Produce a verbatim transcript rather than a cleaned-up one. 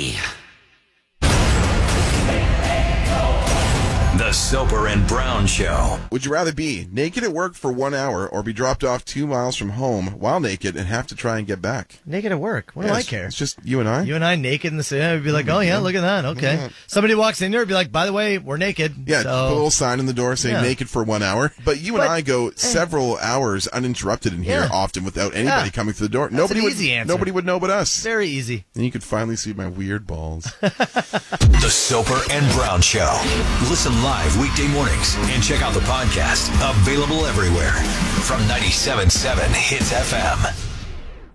Hey. The Soper and Brown Show. Would you rather be naked at work for one hour or be dropped off two miles from home while naked and have to try and get back? Naked at work. What yeah, do I it's, care? It's just you and I. You and I naked in the city. I'd be like, oh, yeah, look at that. Okay. Yeah. Somebody walks in there and be like, by the way, we're naked. Yeah, so, put a little sign in the door saying yeah. naked for one hour. But you and But- I go several hours uninterrupted in here Yeah. often without anybody Yeah. coming through the door. That's nobody an would, easy answer. Nobody would know but us. Very easy. And you could finally see my weird balls. The Soper and Brown Show. Listen live weekday mornings and check out the podcast. Available everywhere from ninety-seven point seven Hits F M.